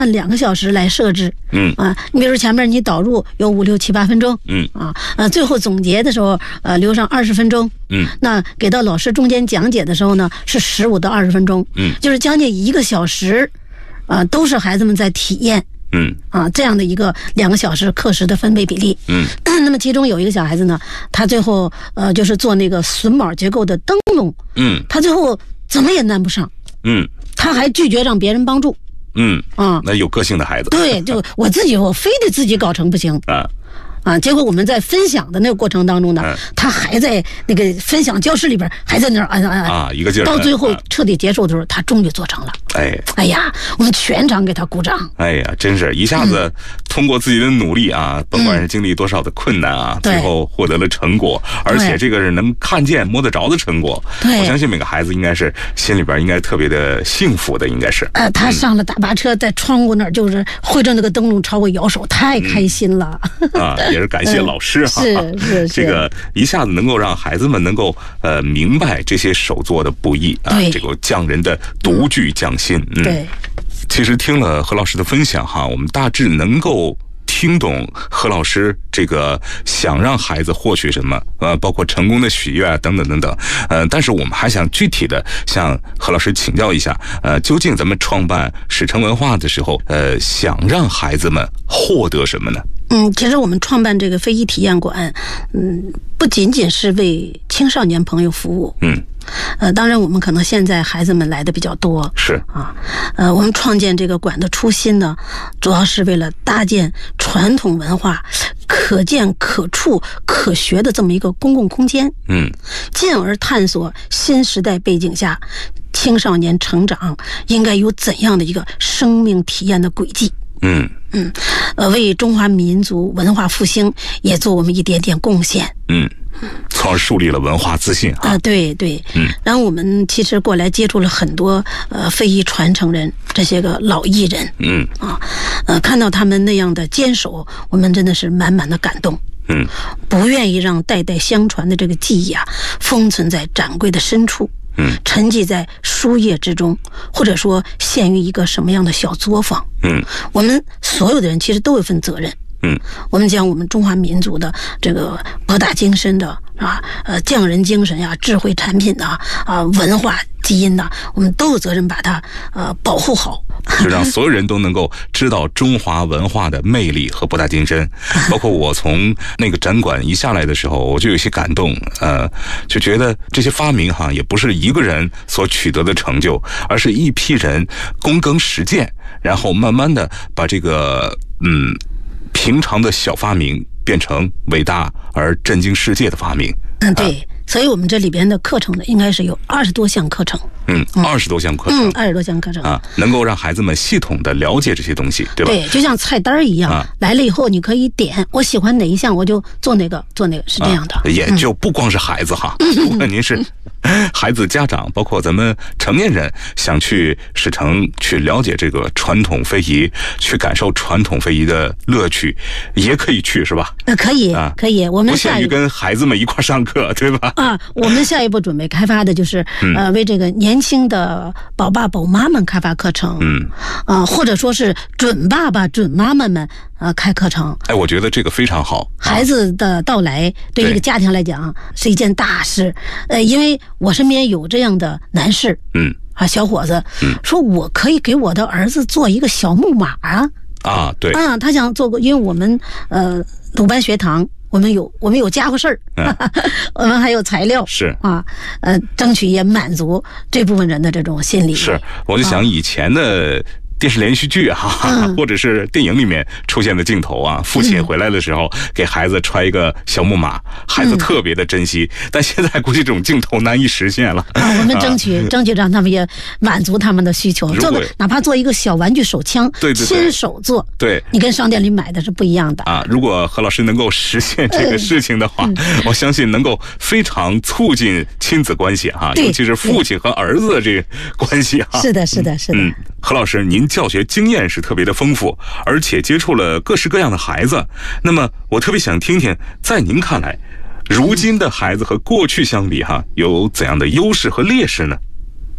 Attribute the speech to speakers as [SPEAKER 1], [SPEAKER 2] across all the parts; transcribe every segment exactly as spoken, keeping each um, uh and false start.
[SPEAKER 1] 按两个小时来设置。
[SPEAKER 2] 嗯
[SPEAKER 1] 啊，你比如前面你导入有五六七八分钟，
[SPEAKER 2] 嗯
[SPEAKER 1] 啊，呃，最后总结的时候，呃，留上二十分钟。
[SPEAKER 2] 嗯，
[SPEAKER 1] 那给到老师中间讲解的时候呢，是十五到二十分钟。
[SPEAKER 2] 嗯，
[SPEAKER 1] 就是将近一个小时，啊，都是孩子们在体验。
[SPEAKER 2] 嗯
[SPEAKER 1] 啊，这样的一个两个小时课时的分配比例。
[SPEAKER 2] 嗯，
[SPEAKER 1] 那么其中有一个小孩子呢，他最后呃就是做那个榫卯结构的灯笼。
[SPEAKER 2] 嗯，
[SPEAKER 1] 他最后怎么也难不上。
[SPEAKER 2] 嗯，
[SPEAKER 1] 他还拒绝让别人帮助。
[SPEAKER 2] 嗯
[SPEAKER 1] 啊，
[SPEAKER 2] 那有个性的孩子。
[SPEAKER 1] 对，就我自己，我非得自己搞成不行
[SPEAKER 2] 啊。
[SPEAKER 1] 啊！结果我们在分享的那个过程当中呢，嗯、他还在那个分享教室里边，还在那儿啊啊
[SPEAKER 2] 啊，一个劲儿。
[SPEAKER 1] 到最后彻底结束的时候，他终于做成了。
[SPEAKER 2] 哎，
[SPEAKER 1] 哎呀，我们全场给他鼓掌。
[SPEAKER 2] 哎呀，真是一下子通过自己的努力啊，嗯、甭管是经历多少的困难啊，
[SPEAKER 1] 最
[SPEAKER 2] 后获得了成果，而且这个是能看见摸得着的成果。
[SPEAKER 1] 对，
[SPEAKER 2] 我相信每个孩子应该是心里边应该特别的幸福的，应该是。
[SPEAKER 1] 呃，他上了大巴车，在窗户那儿就是挥着那个灯笼朝我摇手，太开心了。
[SPEAKER 2] 嗯、啊，也是感谢老师。
[SPEAKER 1] 是是是，
[SPEAKER 2] 这个一下子能够让孩子们能够呃明白这些手作的不易啊，这个匠人的独具匠心。嗯，
[SPEAKER 1] 对。
[SPEAKER 2] 其实听了何老师的分享哈，我们大致能够听懂何老师这个想让孩子获取什么，呃，包括成功的喜悦啊，等等等等。呃，但是我们还想具体的向何老师请教一下，呃，究竟咱们创办史成文化的时候，呃，想让孩子们获得什么呢？
[SPEAKER 1] 嗯，其实我们创办这个非遗体验馆，嗯，不仅仅是为青少年朋友服务。
[SPEAKER 2] 嗯。
[SPEAKER 1] 呃，当然，我们可能现在孩子们来的比较多，
[SPEAKER 2] 是
[SPEAKER 1] 啊，呃，我们创建这个馆的初心呢，主要是为了搭建传统文化可见、可触、可学的这么一个公共空间，
[SPEAKER 2] 嗯，
[SPEAKER 1] 进而探索新时代背景下青少年成长应该有怎样的一个生命体验的轨迹。
[SPEAKER 2] 嗯
[SPEAKER 1] 嗯，呃，为中华民族文化复兴也做我们一点点贡献。
[SPEAKER 2] 嗯。从而树立了文化自信啊！
[SPEAKER 1] 啊，对对，
[SPEAKER 2] 嗯，
[SPEAKER 1] 然后我们其实过来接触了很多呃非遗传承人，这些个老艺人，
[SPEAKER 2] 嗯
[SPEAKER 1] 啊，呃，看到他们那样的坚守，我们真的是满满的感动，
[SPEAKER 2] 嗯，
[SPEAKER 1] 不愿意让代代相传的这个技艺啊封存在展柜的深处，
[SPEAKER 2] 嗯，
[SPEAKER 1] 沉寂在书页之中，或者说陷于一个什么样的小作坊，
[SPEAKER 2] 嗯，
[SPEAKER 1] 我们所有的人其实都有一份责任。
[SPEAKER 2] 嗯，
[SPEAKER 1] 我们讲我们中华民族的这个博大精深的啊，呃，匠人精神呀、智慧产品呐、啊、文化基因呐、我们都有责任把它呃保护好，
[SPEAKER 2] 就让所有人都能够知道中华文化的魅力和博大精深。包括我从那个展馆一下来的时候，我就有些感动，呃，就觉得这些发明哈也不是一个人所取得的成就，而是一批人躬耕实践，然后慢慢的把这个嗯。平常的小发明变成伟大而震惊世界的发明。
[SPEAKER 1] 嗯，对，啊、所以我们这里边的课程呢，应该是有二十多项课程。
[SPEAKER 2] 嗯，二十多项课程，
[SPEAKER 1] 嗯，二十多项课程
[SPEAKER 2] 啊，能够让孩子们系统的了解这些东西，对吧？
[SPEAKER 1] 对，就像菜单一样，啊、来了以后你可以点，我喜欢哪一项我就做哪个，做哪个，是这样的。
[SPEAKER 2] 啊、也就不光是孩子哈，嗯、无论您是孩子、家长，包括咱们成年人，想去史城去了解这个传统非遗，去感受传统非遗的乐趣，也可以去，是吧？
[SPEAKER 1] 呃，可以，啊、可以。我们
[SPEAKER 2] 不限于跟孩子们一块上课，对吧？
[SPEAKER 1] 啊，我们下一步准备开发的就是，嗯、呃，为这个年轻的宝爸宝妈们开发课程，
[SPEAKER 2] 嗯，
[SPEAKER 1] 啊，或者说是准爸爸准妈妈们啊开课程。
[SPEAKER 2] 哎，我觉得这个非常好。
[SPEAKER 1] 孩子的到来对一个家庭来讲是一件大事，呃，因为我身边有这样的男士，
[SPEAKER 2] 嗯，
[SPEAKER 1] 啊，小伙子，
[SPEAKER 2] 嗯，
[SPEAKER 1] 说我可以给我的儿子做一个小木马啊，
[SPEAKER 2] 啊，对，
[SPEAKER 1] 啊，他想做过，因为我们呃鲁班学堂。我们有我们有家伙事儿，嗯、我们还有材料，
[SPEAKER 2] 是
[SPEAKER 1] 啊，呃，争取也满足这部分人的这种心理。
[SPEAKER 2] 是，我就想以前的电视连续剧哈、啊，嗯、或者是电影里面出现的镜头啊，父亲回来的时候、嗯、给孩子揣一个小木马，孩子特别的珍惜。嗯、但现在估计这种镜头难以实现了。
[SPEAKER 1] 啊，我们争取、啊、争取让他们也满足他们的需求，做个哪怕做一个小玩具手枪，
[SPEAKER 2] 对对对，
[SPEAKER 1] 亲手做，
[SPEAKER 2] 对，
[SPEAKER 1] 你跟商店里买的是不一样的
[SPEAKER 2] 啊。如果何老师能够实现这个事情的话，
[SPEAKER 1] 嗯、
[SPEAKER 2] 我相信能够非常促进亲子关系哈、啊，尤其是父亲和儿子的这个关系哈、啊。
[SPEAKER 1] 是的，是的，是的。
[SPEAKER 2] 嗯，何老师，您教学经验是特别的丰富，而且接触了各式各样的孩子。那么，我特别想听听，在您看来，如今的孩子和过去相比，哈，有怎样的优势和劣势呢？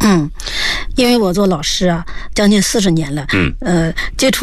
[SPEAKER 1] 嗯，因为我做老师啊，将近四十年了，
[SPEAKER 2] 嗯，
[SPEAKER 1] 呃，接触